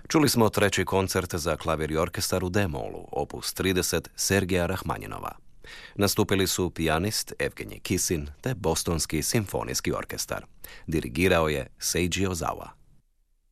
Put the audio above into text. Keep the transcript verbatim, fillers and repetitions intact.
Čuli smo treći koncert za klavir i orkestar u D-molu, opus trideset Sergeja Rahmanjinova. Nastupili su pijanist Evgenij Kisin te Bostonski simfonijski orkestar. Dirigirao je Seiji Ozawa.